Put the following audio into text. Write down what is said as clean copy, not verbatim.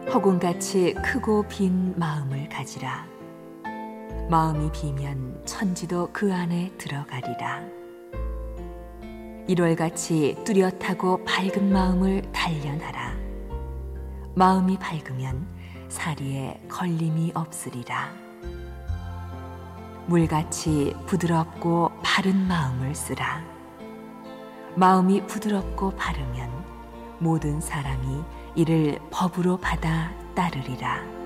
허공같이 크고 빈 마음을 가지라. 마음이 비면 천지도 그 안에 들어가리라. 1월같이 뚜렷하고 밝은 마음을 단련하라. 마음이 밝으면 사리에 걸림이 없으리라. 물같이 부드럽고 바른 마음을 쓰라. 마음이 부드럽고 바르면 모든 사람이 이를 법으로 받아 따르리라.